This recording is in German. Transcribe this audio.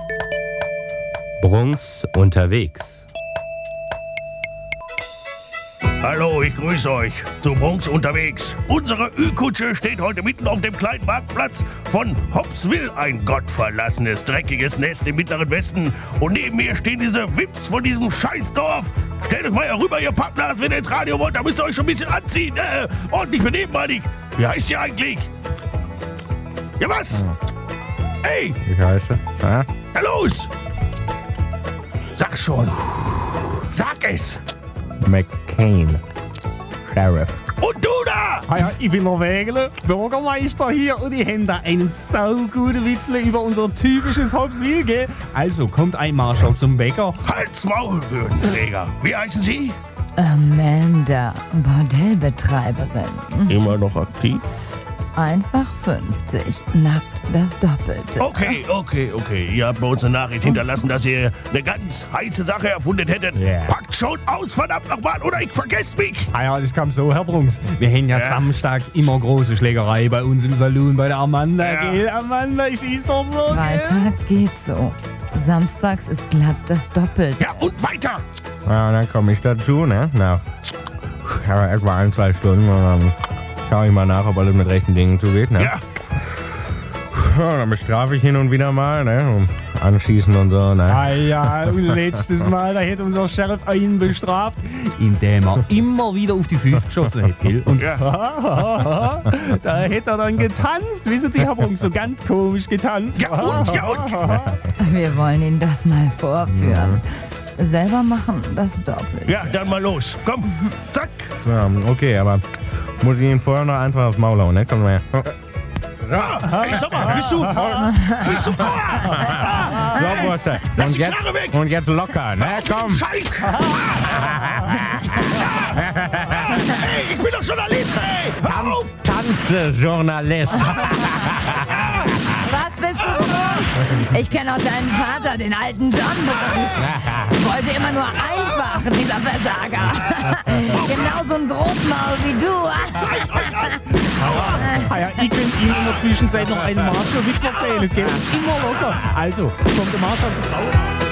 Brunks unterwegs. Hallo, ich grüße euch zu Brunks unterwegs. Unsere Ü-Kutsche steht heute mitten auf dem kleinen Marktplatz von Hopswil, ein gottverlassenes, dreckiges Nest im Mittleren Westen. Und neben mir stehen diese Wips von diesem Scheißdorf. Stellt euch mal hier rüber, ihr Pappnas, wenn ihr ins Radio wollt, da müsst ihr euch schon ein bisschen anziehen. Ordentlich benehmen, meine ich. Wie heißt ihr eigentlich? Ja, was? Ey! Ich heiße? Ja, los! Sag schon. Sag es. McCain. Sheriff. Und du da! Ja, ich bin der Wägele, Bürgermeister hier und ich habe da einen sauguten Witzle über unser typisches Hopswil gegeben. Also kommt ein Marschall zum Bäcker. Halt's Maul, Würdenträger. Wie heißen Sie? Amanda, Bordellbetreiberin. Immer noch aktiv? Einfach 50, nackt das Doppelte. Okay. Ihr habt bei uns eine Nachricht hinterlassen, dass ihr eine ganz heiße Sache erfunden hättet. Yeah. Packt schon aus, verdammt nochmal, oder ich vergesse mich. Ja, das kam so, Herr Brunks. Wir haben ja samstags immer große Schlägerei bei uns im Saloon bei der Amanda, gell? Amanda, ich schieß doch so, Freitag geht's so. Samstags ist glatt das Doppelte. Ja, und weiter. Ja, dann komme ich dazu, ne? Nach etwa 1-2 Stunden und dann schaue ich mal nach, ob alles mit rechten Dingen zugeht, ne? Ja, Ja, dann bestrafe ich hin und wieder mal, ne? Und anschießen und so, ne? Ah ja, und letztes Mal, da hätte unser Sheriff einen bestraft, indem er immer wieder auf die Füße geschossen hätte, gell? Und da hätte er dann getanzt, wissen Sie, Herr Brunks, so ganz komisch getanzt. ja und. Wir wollen Ihnen das mal vorführen. Selber machen das Doppelte. Ja, dann mal los. Komm, zack. Ja, okay, aber muss ich ihn vorher noch einfach aufs Maul hauen, ne? Komm mal her. Hey, sag mal, bist du? So, Bursche. Lass die Knarre weg. Und jetzt locker, ne? Komm. Scheiße. Hey, ich bin doch Journalist, hey. Hör auf. Tanze-Journalist. Was bist du, Brunks? Ich kenne auch deinen Vater, den alten John Brunks. Wollte immer nur einfach, dieser Versager. Genauso ein Großmaul wie du. Ah ja, ich könnte Ihnen in der Zwischenzeit noch einen Marschall-Witz erzählen, gell? Immer locker. Also, kommt der Marschall zur Frau.